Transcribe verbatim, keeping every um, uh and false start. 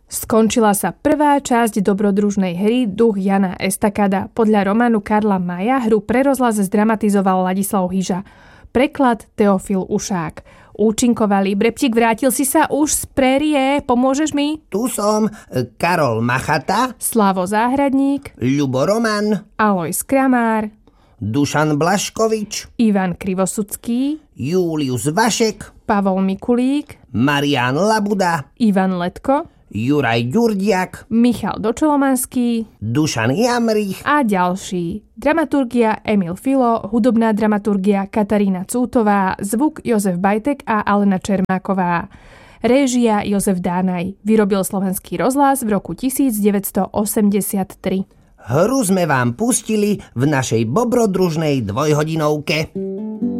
Skončila sa prvá časť dobrodružnej hry Duch Jana Estakada. Podľa románu Karla Maja hru pre rozhlas zdramatizoval Ladislav Hyža. Preklad Teofil Ušák. Účinkovali. Breptík, vrátil si sa už z prérie. Pomôžeš mi? Tu som. Karol Machata. Slavo Záhradník. Ľubo Roman. Alojz Kramár. Dušan Blaškovič. Ivan Krivosudský. Julius Vašek. Pavol Mikulík. Marián Labuda. Ivan Letko. Juraj Ďurdiak, Michal Dočolomanský, Dušan Jamrich a ďalší. Dramaturgia Emil Filo, hudobná dramaturgia Katarína Cútová, zvuk Jozef Bajtek a Alena Čermáková. Réžia Jozef Dánaj. Vyrobil Slovenský rozhlas v roku devätnásťstoosemdesiattri. Hru sme vám pustili v našej bobrodružnej dvojhodinovke.